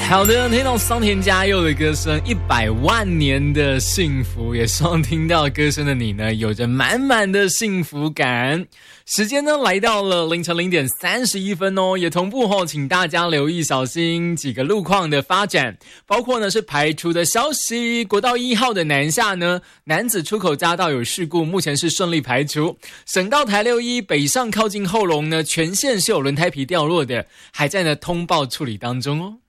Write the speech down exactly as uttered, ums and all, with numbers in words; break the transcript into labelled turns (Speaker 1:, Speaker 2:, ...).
Speaker 1: 好的，听到桑田佳佑的歌声，一百万年的幸福，也希望听到歌声的你呢，有着满满的幸福感。时间呢来到了凌晨零点三十一分哦，也同步后，请大家留意小心几个路况的发展，包括呢是排除的消息，国道一号的南下呢，楠梓出口匝道有事故，目前是顺利排除。省道台六一北上靠近后龙呢，全线是有轮胎皮掉落的，还在呢通报处理当中哦。